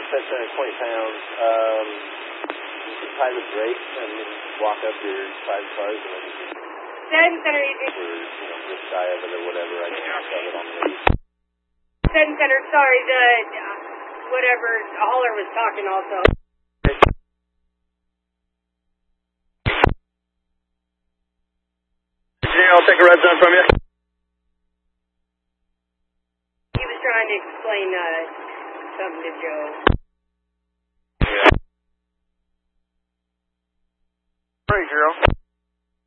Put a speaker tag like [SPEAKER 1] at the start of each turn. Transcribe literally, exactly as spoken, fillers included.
[SPEAKER 1] set center twenty pounds. Um, you can tie the brakes and walk up your five cars and then you can...
[SPEAKER 2] Set center, easy.
[SPEAKER 1] Or, you know, just shy of it or whatever. I can shove it on the lead.
[SPEAKER 2] Set center, sorry, the, uh, whatever, the hauler was talking also.
[SPEAKER 3] Engineer, I'll take a red zone from you.
[SPEAKER 2] He was trying to explain uh, something to Joe.
[SPEAKER 3] Three zero.